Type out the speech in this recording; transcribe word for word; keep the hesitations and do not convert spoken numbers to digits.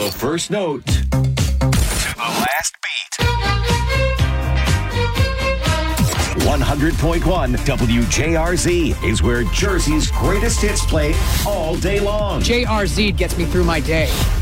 the first note to the last beat. one hundred point one W J R Z is where Jersey's greatest hits play all day long. J R Z gets me through my day.